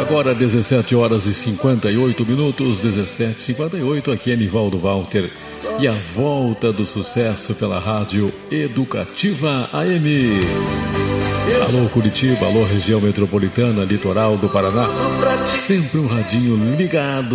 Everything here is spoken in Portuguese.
Agora 17 horas e 58 minutos, 17h58, aqui é Nivaldo Walter e a volta do sucesso pela Rádio Educativa AM. Alô Curitiba, alô região metropolitana, litoral do Paraná, sempre um radinho ligado